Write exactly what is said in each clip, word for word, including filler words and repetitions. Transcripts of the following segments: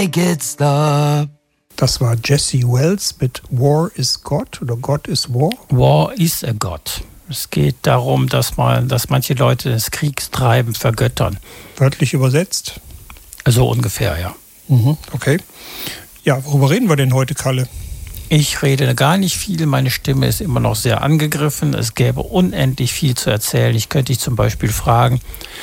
Gets da. Das war Jesse Wells mit War is God oder God is War. War is a God. Es geht darum, dass man, dass manche Leute das Kriegstreiben vergöttern. Wörtlich übersetzt? So ungefähr, ja. Mhm, okay. Ja, worüber reden wir denn heute, Kalle? Ich rede gar nicht viel, meine Stimme ist immer noch sehr angegriffen. Es gäbe unendlich viel zu erzählen. Ich könnte dich zum Beispiel fragen,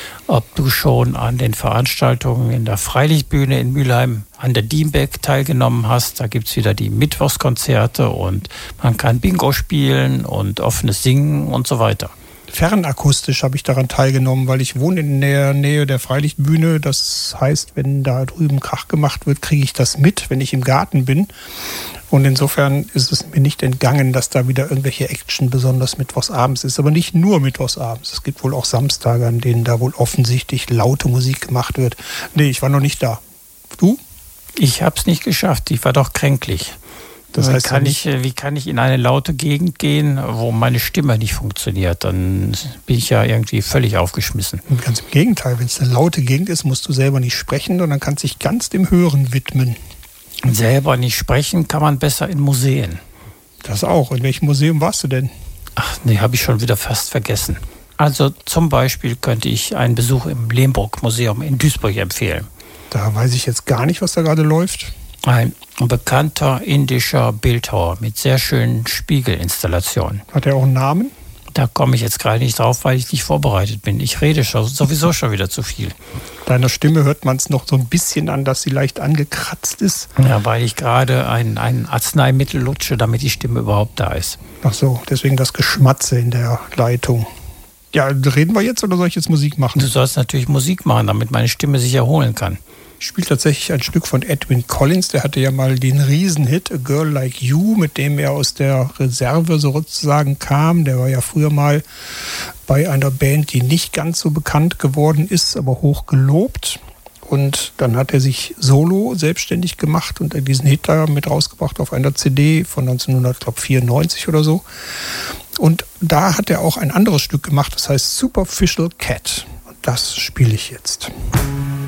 ob du schon an den Veranstaltungen in der Freilichtbühne in Mülheim an der Diembeck teilgenommen hast. Da gibt es wieder die Mittwochskonzerte und man kann Bingo spielen und offenes Singen und so weiter. Fernakustisch habe ich daran teilgenommen, weil ich wohne in der Nähe der Freilichtbühne. Das heißt, wenn da drüben Krach gemacht wird, kriege ich das mit, wenn ich im Garten bin. Und insofern ist es mir nicht entgangen, dass da wieder irgendwelche Action besonders mittwochsabends ist. Aber nicht nur mittwochsabends. Es gibt wohl auch Samstage, an denen da wohl offensichtlich laute Musik gemacht wird. Nee, ich war noch nicht da. Du? Ich habe es nicht geschafft. Ich war doch kränklich. Das heißt, wie kann, ich, wie kann ich in eine laute Gegend gehen, wo meine Stimme nicht funktioniert? Dann bin ich ja irgendwie völlig aufgeschmissen. Und ganz im Gegenteil, wenn es eine laute Gegend ist, musst du selber nicht sprechen, sondern kannst dich ganz dem Hören widmen. Selber nicht sprechen kann man besser in Museen. Das auch. In welchem Museum warst du denn? Ach, nee, habe ich schon wieder fast vergessen. Also zum Beispiel könnte ich einen Besuch im Lehmburg-Museum in Duisburg empfehlen. Da weiß ich jetzt gar nicht, was da gerade läuft. Ein bekannter indischer Bildhauer mit sehr schönen Spiegelinstallationen. Hat er auch einen Namen? Da komme ich jetzt gerade nicht drauf, weil ich nicht vorbereitet bin. Ich rede schon, sowieso schon wieder zu viel. Deiner Stimme hört man es noch so ein bisschen an, dass sie leicht angekratzt ist. Ja, weil ich gerade ein, ein Arzneimittel lutsche, damit die Stimme überhaupt da ist. Ach so, deswegen das Geschmatze in der Leitung. Ja, reden wir jetzt oder soll ich jetzt Musik machen? Du sollst natürlich Musik machen, damit meine Stimme sich erholen kann. Ich spiele tatsächlich ein Stück von Edwyn Collins, der hatte ja mal den Riesenhit A Girl Like You, mit dem er aus der Reserve sozusagen kam. Der war ja früher mal bei einer Band, die nicht ganz so bekannt geworden ist, aber hoch gelobt. Und dann hat er sich solo selbstständig gemacht und diesen Hit da mit rausgebracht auf einer C D von neunzehnhundertvierundneunzig oder so. Und da hat er auch ein anderes Stück gemacht, das heißt Superficial Cat. Und das spiele ich jetzt.